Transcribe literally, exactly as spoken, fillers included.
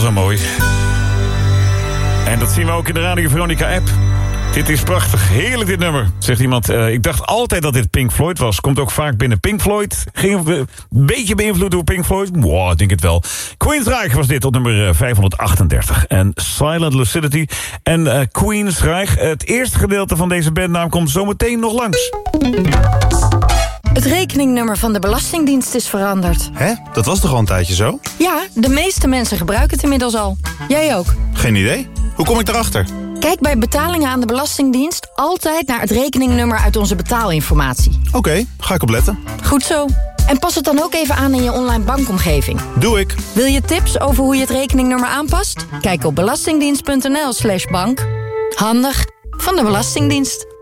zo mooi. En dat zien we ook in de Radio Veronica-app. Dit is prachtig, heerlijk dit nummer, zegt iemand. Uh, ik dacht altijd dat dit Pink Floyd was. Komt ook vaak binnen Pink Floyd. Ging een beetje beïnvloed door Pink Floyd. Wow, ik denk het wel. Queensryche was dit op nummer vijfhonderdachtendertig. En Silent Lucidity en uh, Queensryche. Het eerste gedeelte van deze bandnaam komt zometeen nog langs. Het rekeningnummer van de Belastingdienst is veranderd. Hè? Dat was toch al een tijdje zo? Ja, de meeste mensen gebruiken het inmiddels al. Jij ook? Geen idee. Hoe kom ik daarachter? Kijk bij betalingen aan de Belastingdienst altijd naar het rekeningnummer uit onze betaalinformatie. Oké, okay, ga ik opletten. Goed zo. En pas het dan ook even aan in je online bankomgeving. Doe ik. Wil je tips over hoe je het rekeningnummer aanpast? Kijk op belastingdienst punt n l slash bank. Handig van de Belastingdienst.